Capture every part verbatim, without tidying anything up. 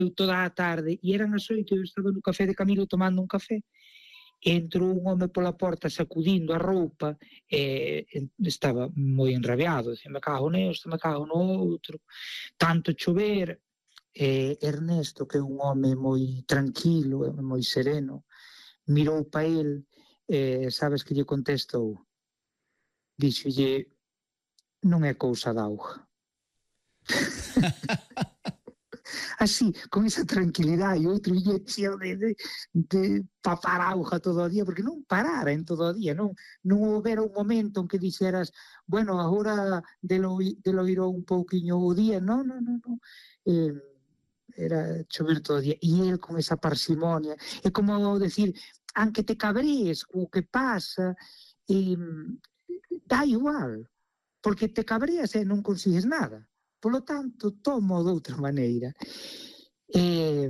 toda a tarde, e eran as oito, eu estaba no café de Camilo tomando un café, e entrou un home pola porta sacudindo a roupa, e estaba moi enrabiado, dicía, me cago nesto, me cago no outro, tanto chover. E Ernesto, que é un home moi tranquilo, moi sereno, mirou pa el, e sabes que lle contestou? Díxolle, non é cousa da auga. Así, con esa tranquilidade, e outro lle cheo de, de, de papar auga todo o día, porque non parara en todo o día, non non houbera un momento en que dixeras, bueno, agora delo, delo irou un pouquiño o día, non, non, non, non. Eh, era chover todo o día, e el con esa parsimonia, é como decir, aunque te cabrees o que pasa, eh, dá igual, porque te cabreas e non consigues nada. Polo tanto, tomo de outra maneira. Eh,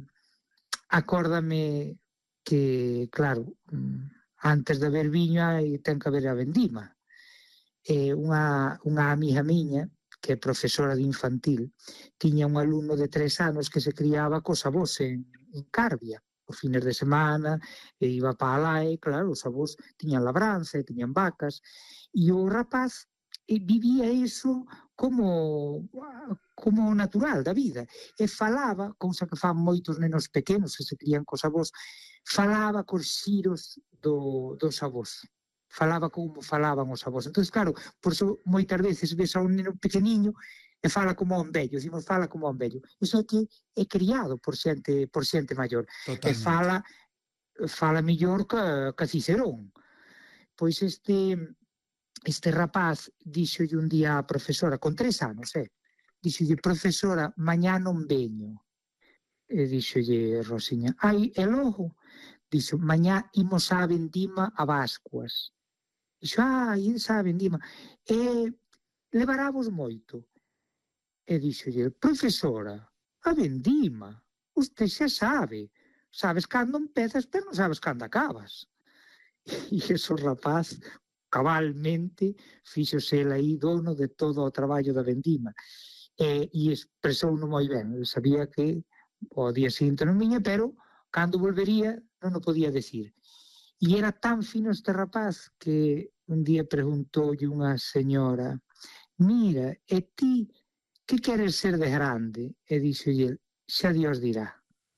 acórdame que, claro, antes de haber viño hai, ten que haber a vendima. Eh, unha, unha amiga miña, que é profesora de infantil, tiña un alumno de tres anos que se criaba cos avós en, en Carbia, os fines de semana, e iba pa alá, e claro, os avós tiñan labranza, e tiñan vacas, e o rapaz e vivía iso como como natural da vida, e falaba, cousa que fan moitos nenos pequenos que se crían cos avós, falaba cos xiros do, dos avós, falaba como falaban os avós. Entón, claro, por iso moitas veces ves a un neno pequeniño e fala como un vello, dicimos fala como un vello, iso é que é criado por xente, por xente maior. Totalmente. E fala fala mellor que, que Cicerón. Pois este este rapaz díxolle un día a profesora, con tres anos, eh? díxolle, profesora, mañá non veño. E díxolle Rosiña, ai, e logo? Dixo, mañá imos á vendima a Bascuas. Dixo, ai, esa vendima. E levarábos moito. E díxolle, profesora, a vendima, usted xa sabe, sabes cando empezas, pero non sabes cando acabas. E ese rapaz cabalmente fíxose el aí dono de todo o traballo da vendima, e, e expresouno moi ben. Eu sabía que o día seguinte non viña, pero cando volvería non o podía decir. E era tan fino este rapaz que un día preguntoulle unha señora, mira, e ti que queres ser de grande? E dixolle, xa Dios dirá.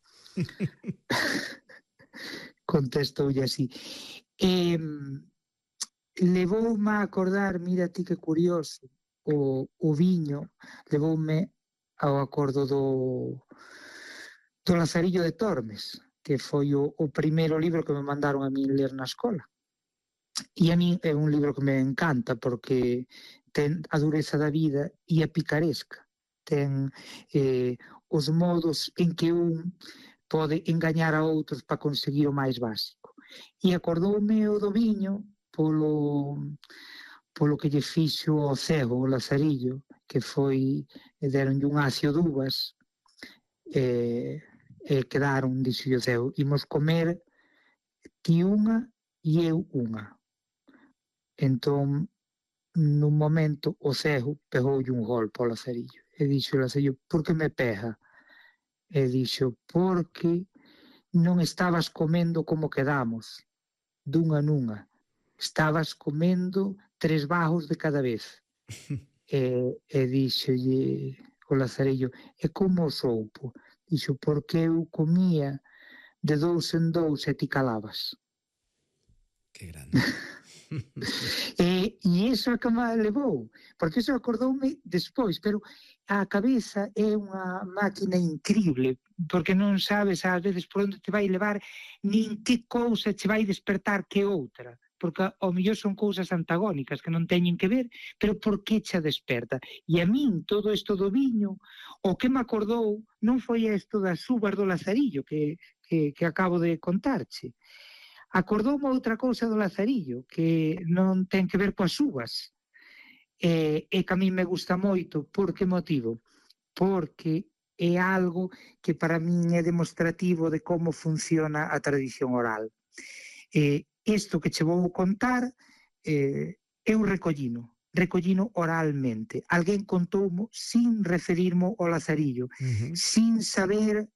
Contestoulle así. E levoume a acordar, mira ti que curioso, o, o viño levoume ao acordo do, do Lazarillo de Tormes, que foi o, o primeiro libro que me mandaron a mí ler na escola. E a mí é un libro que me encanta porque ten a dureza da vida e a picaresca. Ten eh, os modos en que un pode engañar a outros para conseguir o máis básico. E acordoume o do viño polo, polo que lle fixo o cego, o Lazarillo, que foi, deronlle un acio de uvas, e, e quedaron, dixo o cego, imos comer ti unha e eu unha. Entón, nun momento, o cego pegoulle un golpe ao Lazarillo, e dixo o Lazarillo, por que me pega? E dixo, porque non estabas comendo como quedamos, dunha nunha. Estabas comendo tres bajos de cada vez. e, e díxolle o Lazarillo, e como o soupo? Dixo, porque eu comía de dous en dous e ti calabas. Que grande. e, e iso é que me levou, porque iso acordoume despois, pero a cabeza é unha máquina increíble, porque non sabes ás veces por onde te vai levar, nin que cousa te vai despertar que outra, porque ao mellor son cousas antagónicas que non teñen que ver, pero por que che desperta? E a min todo isto do viño, o que me acordou non foi isto das uvas do Lazarillo que, que, que acabo de contarche. Acordoume outra cousa do Lazarillo que non ten que ver coas uvas, e, e que a mí me gusta moito. Por que motivo? Porque é algo que para min é demostrativo de como funciona a tradición oral. E isto que che vou contar eh, eu recollino recollino oralmente. Alguén contoumo sin referirmo ao Lazarillo, Uh -huh. sin saber